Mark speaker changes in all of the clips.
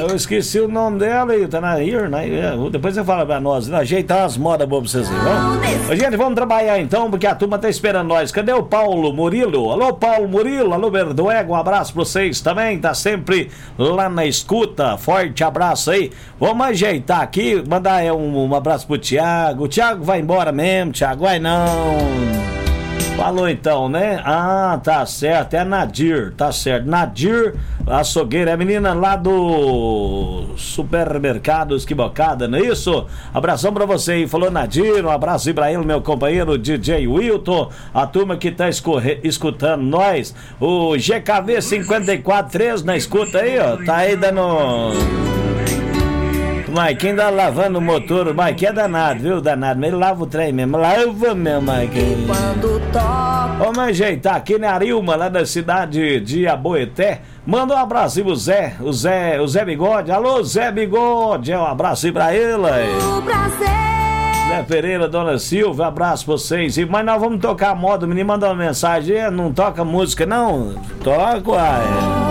Speaker 1: Eu esqueci o nome dela e tá na Rir, né? Depois você fala pra nós, ajeitar umas modas boas pra vocês aí, vamos? Gente, vamos trabalhar então, porque a turma tá esperando nós. Cadê o Paulo Murilo? Alô, Paulo Murilo, alô, Berdoego, um abraço pra vocês também, tá sempre lá na escuta. Forte abraço aí. Vamos ajeitar aqui, mandar um abraço pro Thiago. O Thiago vai embora mesmo, Thiago, vai não. Falou então, né? Ah, tá certo, é a Nadir, tá certo. Nadir Açougueira, é a menina lá do supermercado Esquibocada, não é isso? Abração pra você aí, falou Nadir, um abraço aí pra ele, meu companheiro DJ Wilton, a turma que tá escutando nós, o GKV 543 na escuta aí, ó, tá aí dando... Mike, ainda lavando o motor, o Mike é danado, viu? Danado, mas ele lava o trem mesmo, lava mesmo, Mike. Vamos ajeitar aqui na Arilma, lá da cidade de Aboeté. Manda um abraço pro Zé, o Zé Bigode. Alô, Zé Bigode, um abraço aí pra ele. Zé Pereira, Dona Silva, abraço pra vocês. Mas nós vamos tocar a moda, o menino mandou uma mensagem, não toca música não? Toca, uai.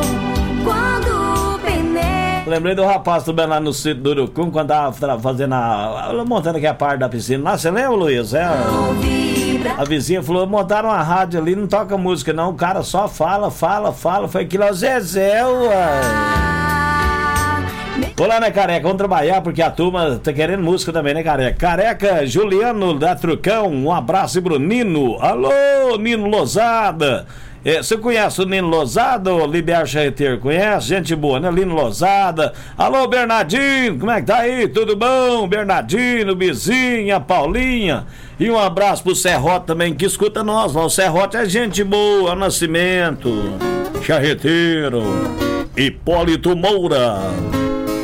Speaker 1: Lembrei do rapaz também lá no sítio do Urucum, quando tava fazendo montando aqui a parte da piscina lá, você lembra, Luiz? A vizinha falou, montaram uma rádio ali, não toca música não, o cara só fala, foi aquilo, ó, Zezé, uai. Vou lá, né, Careca, vamos trabalhar, porque a turma tá querendo música também, né, Careca? Careca, Juliano da Trucão, um abraço pro Nino. Alô, Nino Lozada. Você conhece o Nino Lozada, o Liber Charreteiro? Conhece? Gente boa, né? Nino Lozada. Alô, Bernardinho, como é que tá aí? Tudo bom? Bernardinho, Bizinha, Paulinha. E um abraço pro Serrote também, que escuta nós. O Serrote é gente boa, Nascimento, Charreteiro, Hipólito Moura.